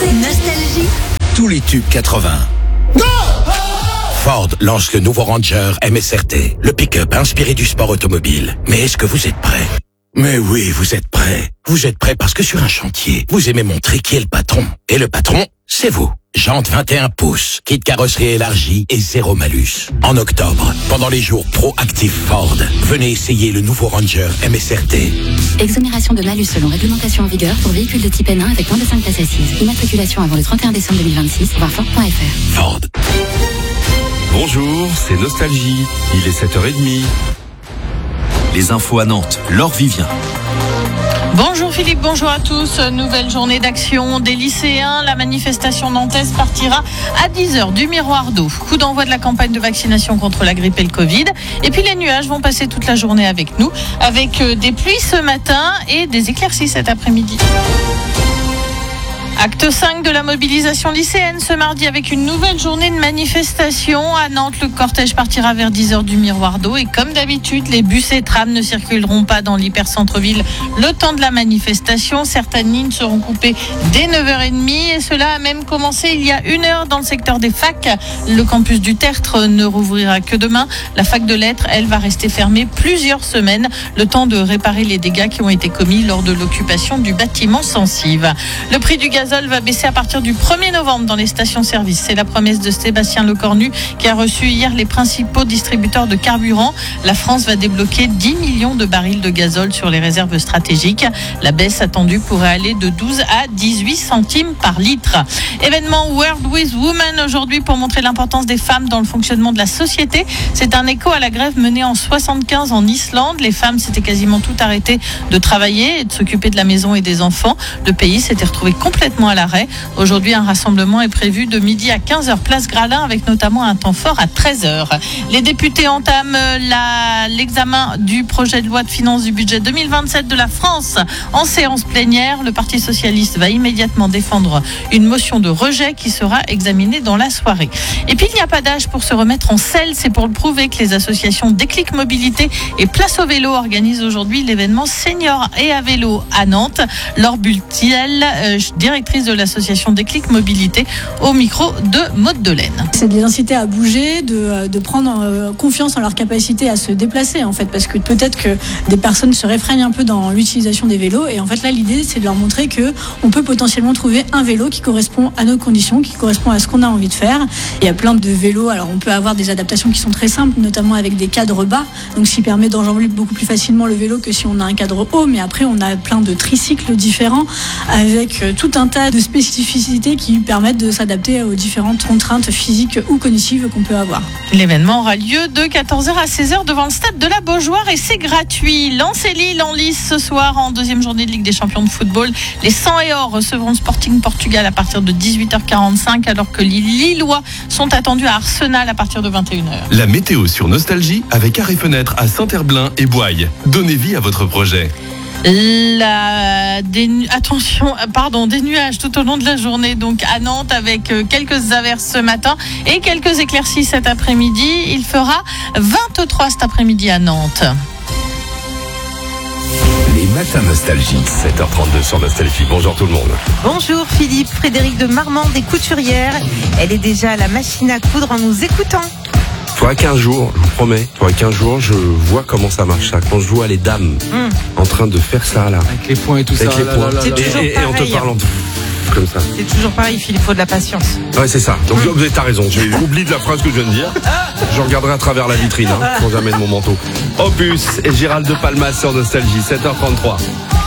Nostalgie. Tous les tubes 80. Ford lance le nouveau Ranger MSRT, le pick-up inspiré du sport automobile. Mais est-ce que vous êtes prêts? Mais oui, vous êtes prêts. Vous êtes prêts parce que sur un chantier, vous aimez montrer qui est le patron. Et le patron, c'est vous. Jantes 21 pouces, kit carrosserie élargie et zéro malus. En octobre, pendant les jours Pro-Active Ford, venez essayer le nouveau Ranger MSRT. Exonération de malus selon réglementation en vigueur pour véhicules de type N1 avec moins de 5 places assises. Immatriculation avant le 31 décembre 2026, voir Ford.fr. Ford. Bonjour, c'est Nostalgie. Il est 7h30. Les infos à Nantes, Laure Vivien. Bonjour Philippe, bonjour à tous. Nouvelle journée d'action des lycéens. La manifestation nantaise partira à 10h du Miroir d'eau. Coup d'envoi de la campagne de vaccination contre la grippe et le Covid. Et puis les nuages vont passer toute la journée avec nous, avec des pluies ce matin et des éclaircies cet après-midi. Acte 5 de la mobilisation lycéenne ce mardi avec une nouvelle journée de manifestation. À Nantes, le cortège partira vers 10h du Miroir d'eau et comme d'habitude, les bus et trams ne circuleront pas dans l'hypercentre-ville le temps de la manifestation. Certaines lignes seront coupées dès 9h30 et cela a même commencé il y a 1 heure dans le secteur des facs. Le campus du Tertre ne rouvrira que demain. La fac de lettres, elle, va rester fermée plusieurs semaines, le temps de réparer les dégâts qui ont été commis lors de l'occupation du bâtiment Sensive. Le prix du gazole va baisser à partir du 1er novembre dans les stations-service. C'est la promesse de Sébastien Lecornu qui a reçu hier les principaux distributeurs de carburant. La France va débloquer 10 millions de barils de gazole sur les réserves stratégiques. La baisse attendue pourrait aller de 12 à 18 centimes par litre. Événement World with Women aujourd'hui pour montrer l'importance des femmes dans le fonctionnement de la société. C'est un écho à la grève menée en 75 en Islande. Les femmes s'étaient quasiment toutes arrêtées de travailler et de s'occuper de la maison et des enfants. Le pays s'était retrouvé complètement à l'arrêt. Aujourd'hui, un rassemblement est prévu de midi à 15h place Gralin avec notamment un temps fort à 13h. Les députés entament l'examen du projet de loi de finances du budget 2027 de la France en séance plénière. Le Parti socialiste va immédiatement défendre une motion de rejet qui sera examinée dans la soirée. Et puis, il n'y a pas d'âge pour se remettre en selle. C'est pour le prouver que les associations Déclic Mobilité et Place au Vélo organisent aujourd'hui l'événement Senior et à vélo à Nantes. Laure Bultiel, directrice de l'association Déclic Mobilité, au micro de Maude Delaine. C'est de les inciter à bouger, de prendre confiance en leur capacité à se déplacer en fait, parce que peut-être que des personnes se réfrènent un peu dans l'utilisation des vélos et en fait là l'idée c'est de leur montrer que on peut potentiellement trouver un vélo qui correspond à nos conditions, qui correspond à ce qu'on a envie de faire. Il y a plein de vélos, alors on peut avoir des adaptations qui sont très simples, notamment avec des cadres bas, donc ce qui permet d'enjamber beaucoup plus facilement le vélo que si on a un cadre haut, mais après on a plein de tricycles différents avec tout un tas de spécificités qui permettent de s'adapter aux différentes contraintes physiques ou cognitives qu'on peut avoir. L'événement aura lieu de 14h à 16h devant le stade de la Beaujoire et c'est gratuit. Lens et Lille en lice ce soir en deuxième journée de Ligue des Champions de football. Les 100 et or recevront le Sporting Portugal à partir de 18h45 alors que les Lillois sont attendus à Arsenal à partir de 21h. La météo sur Nostalgie avec Arrêt Fenêtre à Saint-Herblain et Boye. Donnez vie à votre projet. Des nuages tout au long de la journée donc à Nantes avec quelques averses ce matin et quelques éclaircies cet après-midi. Il fera 23 cet après-midi à Nantes. Les matins Nostalgie. 7h32 sur Nostalgie. Bonjour tout le monde. Bonjour Philippe, Frédéric de Marmande des couturières. Elle est déjà à la machine à coudre en nous écoutant. Faudra 15 jours, je vous promets. Faudra 15 jours, je vois comment ça marche ça. Quand je vois les dames en train de faire ça là. Avec les points et tout avec ça. les points. C'est Et en te parlant comme ça. C'est toujours pareil, Philippe, il faut de la patience. Ouais, c'est ça. Donc t'as raison. J'ai oublié de la phrase que je viens de dire. Je regarderai à travers la vitrine quand j'amène mon manteau. Opus et Gérald de Palmas sur Nostalgie, 7h33.